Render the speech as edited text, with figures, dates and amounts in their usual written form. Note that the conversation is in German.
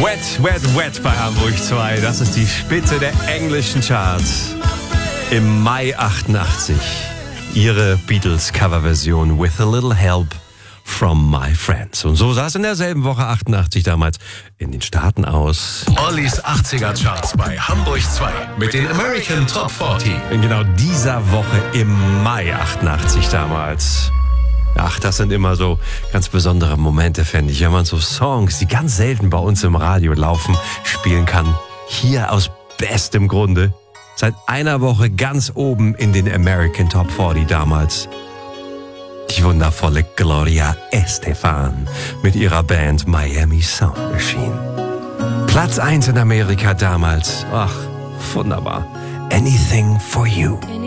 Wet, Wet, Wet bei Hamburg 2. Das ist die Spitze der englischen Charts. Im Mai 88. Ihre Beatles-Coverversion With a Little Help from My Friends. Und so sah es in derselben Woche 88 damals in den Staaten aus. Ollis 80er Charts bei Hamburg 2 mit den American Top 40. In genau dieser Woche im Mai 88 damals. Ach, das sind immer so ganz besondere Momente, fände ich, wenn man so Songs, die ganz selten bei uns im Radio laufen, spielen kann. Hier aus bestem Grunde. Seit einer Woche ganz oben in den American Top 40 damals. Die wundervolle Gloria Estefan mit ihrer Band Miami Sound Machine. Platz 1 in Amerika damals. Ach, wunderbar. Anything for You.